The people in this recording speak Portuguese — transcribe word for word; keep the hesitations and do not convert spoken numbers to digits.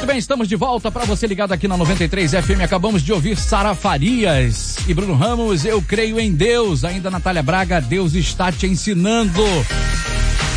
Muito bem, estamos de volta para você ligado aqui na noventa e três F M. Acabamos de ouvir Sara Farias e Bruno Ramos, Eu Creio em Deus. Ainda Natália Braga, Deus está te ensinando.